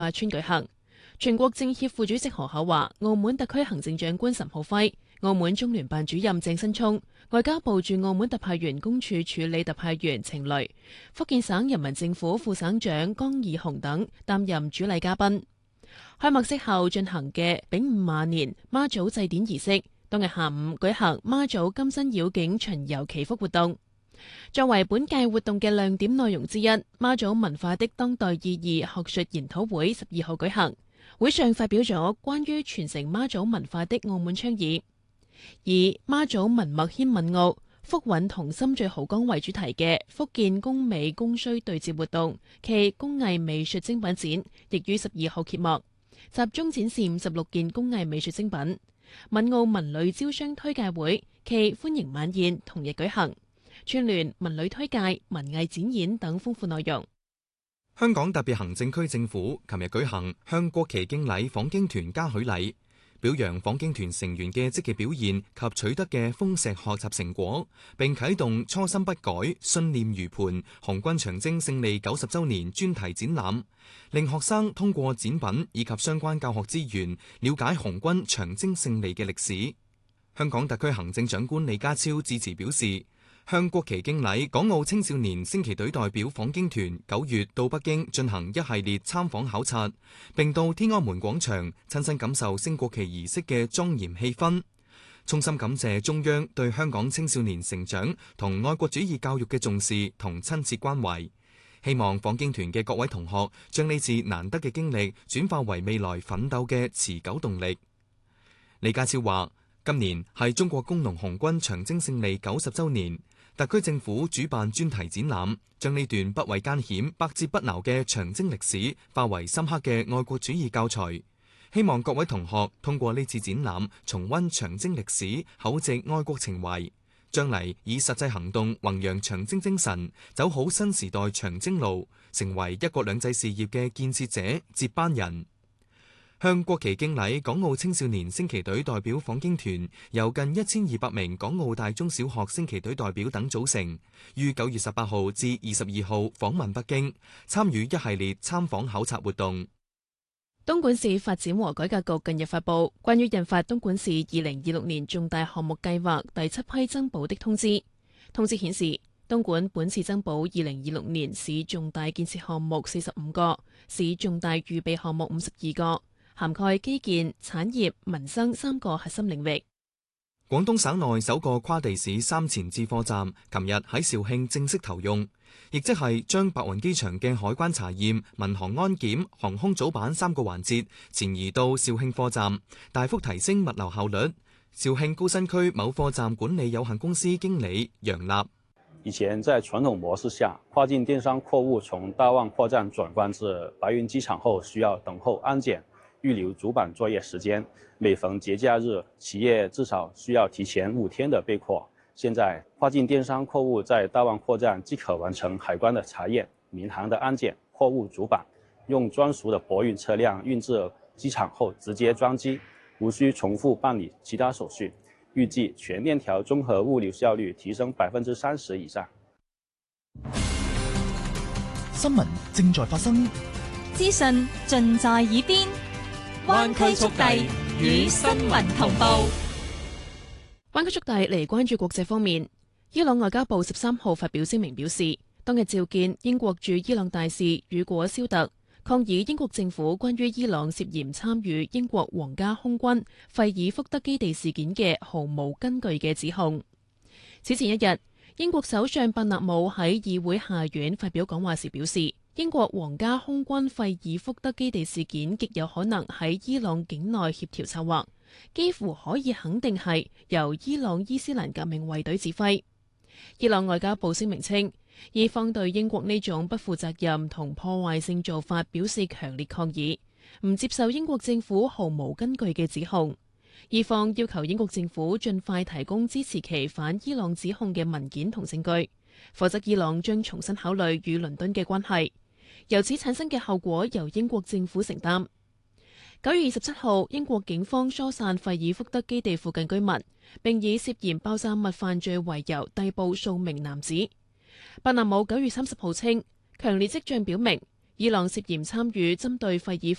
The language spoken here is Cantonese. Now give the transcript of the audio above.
村舉行。全國政協副主席何厚華、澳門特區行政長官岑浩輝、澳門中聯辦主任鄭新聰、外交部駐澳門特派員公署處理特派員程雷、福建省人民政府副省長江義雄等擔任主禮嘉賓。開幕式後進行嘅丙午馬年媽祖祭典儀式，當日下午舉行媽祖金身繞境巡遊祈福活動。作為本屆活動嘅亮點內容之一，媽祖文化的當代意義學術研討會12號舉行。會上發表咗關於傳承媽祖文化的澳門倡議，以媽祖文脈牽問澳、福韻同心聚濠江為主題嘅福建工美供需對接活動暨工藝美術精品展，亦於12號揭幕，集中展示56件工藝美術精品。閩澳文旅招商推介會暨歡迎晚宴同日舉行，串聯文旅推介、文藝展演等豐富內容。 香港特別行政區政府琴日舉行向國旗敬禮訪京團嘉許禮，表揚訪京團成員嘅積極表現及取得嘅豐碩學習成果，並啟動初心不改、信念如磐紅軍長征勝利90週年專題展覽，令學生通過展品以及相關教學資源，了解紅軍長征勝利嘅歷史。香港特區行政長官李家超致辭表示，向國旗敬禮，港澳青少年升旗隊代表訪京團9月到北京進行一系列參訪考察，並到天安門廣場親身感受升國旗儀式嘅莊嚴氣氛。衷心感謝中央對香港青少年成長同愛國主義教育嘅重視同親切關懷，希望訪京團嘅各位同學將呢次難得嘅經歷轉化為未來奮鬥嘅持久動力。李家超話，今年係中國工農紅軍長征勝利90週年，特區政府主辦專題展覽，將呢段不畏艱險、百折不撓嘅長征歷史化為深刻嘅愛國主義教材。希望各位同學通過呢次展覽重溫長征歷史，厚植愛國情懷，將嚟以實際行動弘揚長征精神，走好新時代長征路，成為一國兩制事業嘅建設者、接班人。向國旗敬禮，港澳青少年升旗隊代表訪京團由近1200名港澳大中小學升旗隊代表等組成，於9月18號至22號訪問北京，參與一系列參訪考察活動。 東莞市發展和改革局近日發布關於印發東莞市2026年重大項目計劃第7批增補的通知。通知顯示，東莞本次增補2026年市重大建設項目45個，市重大預備項目52個。涵蓋基建、產業、民生3個核心領域。 廣東省內首個跨地市3前置貨站，琴日喺肇慶正式投用，亦即係將白雲機場嘅海關查驗、民航安檢、航空組辦3個環節前移到肇慶貨站，大幅提升物流效率。肇慶高新區某貨站管理有限公司經理楊立： 以前在傳統模式下，跨境電商貨物從大旺貨站轉關至白雲機場後，需要等候安檢，預留主板作業時間，每逢節假日，企業至少需要提前5天的備貨。現在跨境電商貨物在大旺貨站即可完成海關的查驗、民航的安檢、貨物主板，用專屬的貨運車輛運至機場後直接裝機，無需重複辦理其他手續。預計全鏈條綜合物流效率提升30%以上。 新聞正在發生， 資訊盡在耳邊。灣區速遞與新聞同步。 灣區速遞嚟關注國際方面，伊朗外交部13號發表聲明表示，當日召見英國駐伊朗大使雨果肖特，抗議英國政府關於伊朗涉嫌參與英國皇家空軍費爾福德基地事件嘅毫無根據嘅指控。此前一日，英國首相伯納姆喺議會下院發表講話時表示，英國皇家空軍費爾福德基地事件極有可能喺伊朗境內協調策劃，幾乎可以肯定係由伊朗伊斯蘭革命衛隊指揮。伊朗外交部聲明稱，伊方對英國呢種不負責任同破壞性做法表示強烈抗議，唔接受英國政府毫無根據嘅指控。伊方要求英國政府盡快提供支持其反伊朗指控嘅文件同證據，否則伊朗將重新考慮與倫敦嘅關係，由此產生嘅後果由英國政府承擔。9月27號，英國警方疏散費爾福德基地附近居民，並以涉嫌爆炸物犯罪為由逮捕數名男子。伯納姆9月30號稱，強烈跡象表明伊朗涉嫌參與針對費爾